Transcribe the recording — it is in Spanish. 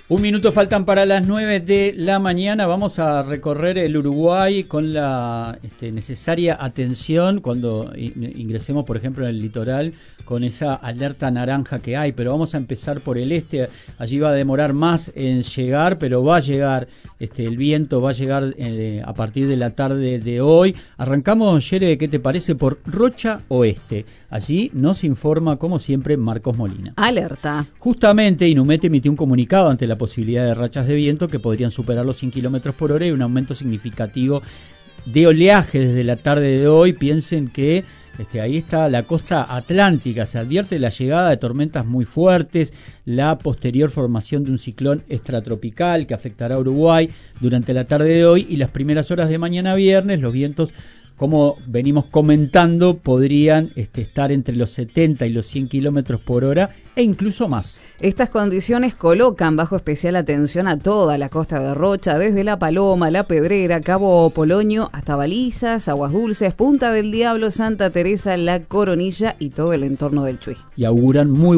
Un minuto faltan para las 9 de la mañana. Vamos a recorrer el Uruguay con la necesaria atención cuando ingresemos, por ejemplo, en el litoral, con esa alerta naranja que hay. Pero vamos a empezar por el este. Allí va a demorar más en llegar, pero va a llegar. El viento va a llegar a partir de la tarde de hoy. Arrancamos, Yere, ¿qué te parece? Por Rocha Oeste. Allí nos informa, como siempre, Marcos Molina. Alerta. Justamente, Inumet emitió un comunicado ante la posibilidad de rachas de viento que podrían superar los 100 kilómetros por hora y un aumento significativo de oleaje desde la tarde de hoy. Piensen que ahí está la costa atlántica. Se advierte la llegada de tormentas muy fuertes, la posterior formación de un ciclón extratropical que afectará a Uruguay durante la tarde de hoy y las primeras horas de mañana viernes. Los vientos, como venimos comentando, podrían estar entre los 70 y los 100 kilómetros por hora e incluso más. Estas condiciones colocan bajo especial atención a toda la costa de Rocha, desde La Paloma, La Pedrera, Cabo Polonio, hasta Balizas, Aguas Dulces, Punta del Diablo, Santa Teresa, La Coronilla y todo el entorno del Chuy. Y auguran muy